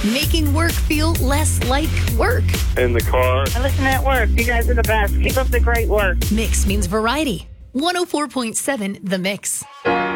making work feel less like work. In the car. I listen at work. You guys are the best. Keep up the great work. Mix means variety. 104.7 The Mix.